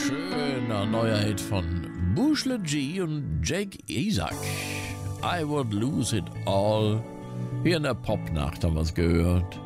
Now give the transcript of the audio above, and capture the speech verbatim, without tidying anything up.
schöner neuer Hit von Bushla G und Jake Isaac. I would lose it all. Hier in der Popnacht haben wir es gehört.